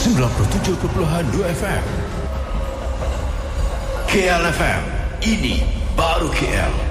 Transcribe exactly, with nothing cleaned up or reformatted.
sembilan puluh tujuh perpuluhan dua F M. K L F M, ini baru K L.